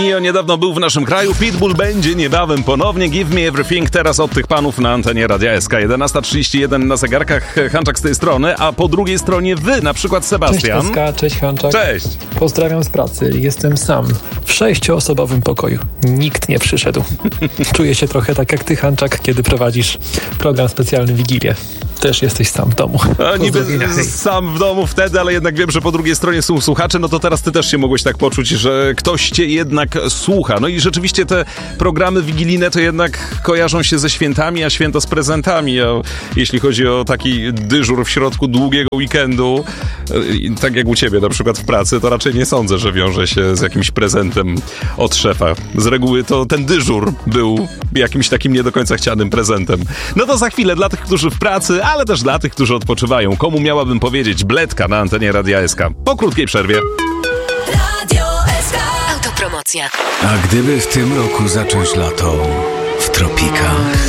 Nio niedawno był w naszym kraju. Pitbull będzie niebawem ponownie. Give me everything teraz od tych panów na antenie Radia SK. 11:31 na zegarkach. Hanczak z tej strony, a po drugiej stronie wy, na przykład Sebastian. Cześć SK, cześć Hanczak. Cześć. Pozdrawiam z pracy. Jestem sam. W 6-osobowym pokoju. Nikt nie przyszedł. Czuję się trochę tak jak ty, Hanczak, kiedy prowadzisz program specjalny Wigilię. Też jesteś sam w domu. A niby sam w domu wtedy, ale jednak wiem, że po drugiej stronie są słuchacze, no to teraz ty też się mogłeś tak poczuć, że ktoś cię jednak słucha. No i rzeczywiście te programy wigilijne to jednak kojarzą się ze świętami, a święto z prezentami. A jeśli chodzi o taki dyżur w środku długiego weekendu, tak jak u ciebie na przykład w pracy, to raczej nie sądzę, że wiąże się z jakimś prezentem od szefa. Z reguły to ten dyżur był jakimś takim nie do końca chcianym prezentem. No to za chwilę dla tych, którzy w pracy, ale też dla tych, którzy odpoczywają. Komu miałabym powiedzieć Bledka na antenie Radia SK? Po krótkiej przerwie. Radio SK. Autopromocja. A gdyby w tym roku zacząć lato w tropikach?